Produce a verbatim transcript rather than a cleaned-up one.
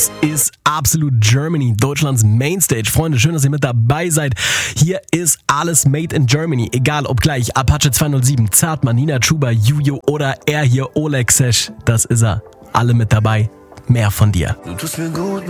Ist Absolut Germany, Deutschlands Mainstage. Freunde, schön, dass ihr mit dabei seid. Hier ist alles made in Germany. Egal ob gleich Apache zweihundertsieben, Zartmann, Nina Chuba, Jujo oder er hier, Oleg Sesh. Das ist er. Alle mit dabei. Mehr von dir. Du tust mir gut.